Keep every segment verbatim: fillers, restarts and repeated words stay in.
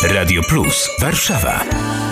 Radio Plus Warszawa.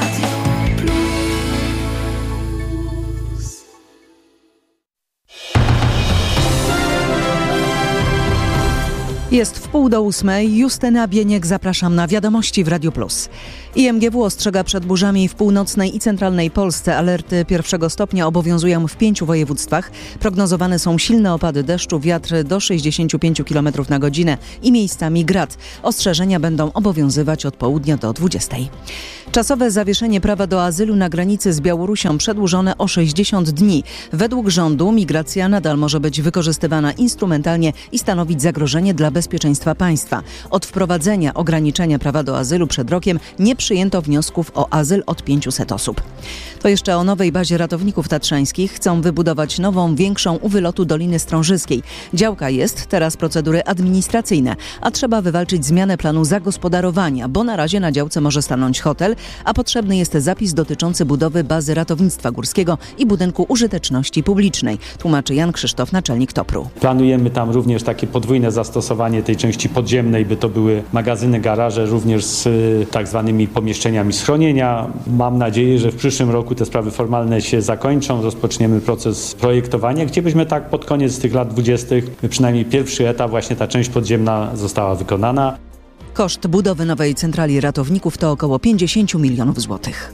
Jest w pół do ósmej. Justyna Bieniek, zapraszam na wiadomości w Radio Plus. I M G W ostrzega przed burzami w północnej i centralnej Polsce. Alerty pierwszego stopnia obowiązują w pięciu województwach. Prognozowane są silne opady deszczu, wiatr do sześćdziesiąt pięć kilometrów na godzinę i miejscami grad. Ostrzeżenia będą obowiązywać od południa do dwudziestej. Czasowe zawieszenie prawa do azylu na granicy z Białorusią przedłużone o sześćdziesiąt dni. Według rządu migracja nadal może być wykorzystywana instrumentalnie i stanowić zagrożenie dla bezpieczeństwa państwa. Od wprowadzenia ograniczenia prawa do azylu przed rokiem nie przyjęto wniosków o azyl od pięciuset osób. To jeszcze o nowej bazie ratowników tatrzańskich. Chcą wybudować nową, większą u wylotu Doliny Strążyskiej. Działka jest, teraz procedury administracyjne, a trzeba wywalczyć zmianę planu zagospodarowania, bo na razie na działce może stanąć hotel, a potrzebny jest zapis dotyczący budowy bazy ratownictwa górskiego i budynku użyteczności publicznej, tłumaczy Jan Krzysztof, naczelnik Topru. Planujemy tam również takie podwójne zastosowanie tej części podziemnej, by to były magazyny, garaże, również z tak zwanymi pomieszczeniami schronienia. Mam nadzieję, że w przyszłym roku te sprawy formalne się zakończą, rozpoczniemy proces projektowania, gdzie byśmy tak pod koniec tych lat dwudziestych, przynajmniej pierwszy etap, właśnie ta część podziemna została wykonana. Koszt budowy nowej centrali ratowników to około pięćdziesiąt milionów złotych.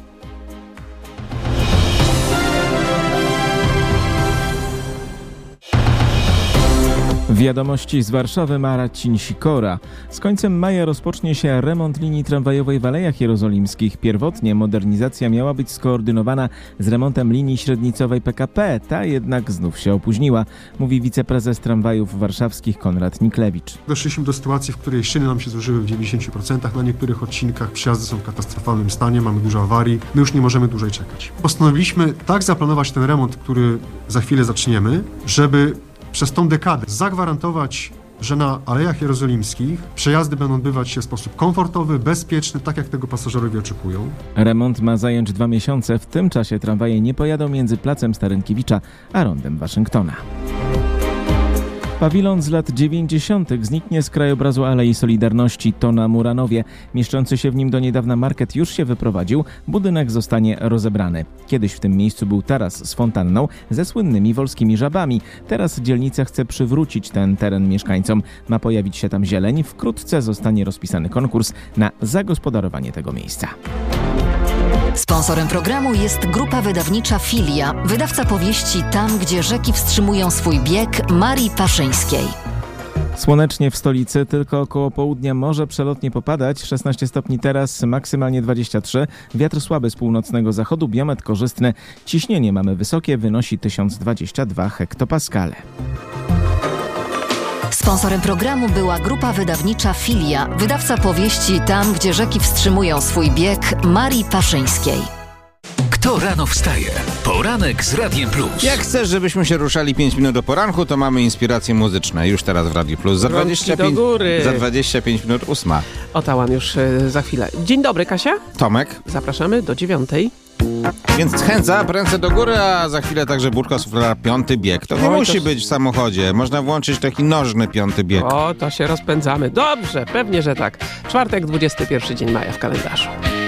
Wiadomości z Warszawy, Marcin Sikora. Z końcem maja rozpocznie się remont linii tramwajowej w Alejach Jerozolimskich. Pierwotnie modernizacja miała być skoordynowana z remontem linii średnicowej P K P. Ta jednak znów się opóźniła, mówi wiceprezes tramwajów warszawskich Konrad Niklewicz. Doszliśmy do sytuacji, w której szyny nam się zużyły w dziewięćdziesięciu procentach. Na niektórych odcinkach przejazdy są w katastrofalnym stanie, mamy dużo awarii. My już nie możemy dłużej czekać. Postanowiliśmy tak zaplanować ten remont, który za chwilę zaczniemy, żeby przez tą dekadę zagwarantować, że na Alejach Jerozolimskich przejazdy będą odbywać się w sposób komfortowy, bezpieczny, tak jak tego pasażerowie oczekują. Remont ma zająć dwa miesiące. W tym czasie tramwaje nie pojadą między Placem Starynkiewicza a Rondem Waszyngtona. Pawilon z lat dziewięćdziesiątych zniknie z krajobrazu Alei Solidarności. To na Muranowie. Mieszczący się w nim do niedawna market już się wyprowadził. Budynek zostanie rozebrany. Kiedyś w tym miejscu był taras z fontanną ze słynnymi wolskimi żabami. Teraz dzielnica chce przywrócić ten teren mieszkańcom. Ma pojawić się tam zieleń. Wkrótce zostanie rozpisany konkurs na zagospodarowanie tego miejsca. Sponsorem programu jest grupa wydawnicza Filia, wydawca powieści Tam, gdzie rzeki wstrzymują swój bieg Marii Paszyńskiej. Słonecznie w stolicy, tylko około południa może przelotnie popadać. szesnaście stopni teraz, maksymalnie dwadzieścia trzy. Wiatr słaby z północnego zachodu, biometr korzystny. Ciśnienie mamy wysokie, wynosi tysiąc dwadzieścia dwa hektopaskale. Sponsorem programu była grupa wydawnicza Filia, wydawca powieści Tam, gdzie rzeki wstrzymują swój bieg Marii Paszyńskiej. Kto rano wstaje? Poranek z Radiem Plus. Jak chcesz, żebyśmy się ruszali pięć minut do poranku, to mamy inspiracje muzyczne. Już teraz w Radiu Plus. Za dwadzieścia pięć, do góry. za dwadzieścia pięć minut ósma. Otałam już y, za chwilę. Dzień dobry, Kasia. Tomek. Zapraszamy do dziewiątej. Więc chęca, ręce do góry, a za chwilę także burka suflera, piąty bieg. To nie Oj, musi to... być w samochodzie. Można włączyć taki nożny piąty bieg. O, to się rozpędzamy. Dobrze, pewnie, że tak. Czwartek, dwudziesty pierwszy dzień maja w kalendarzu.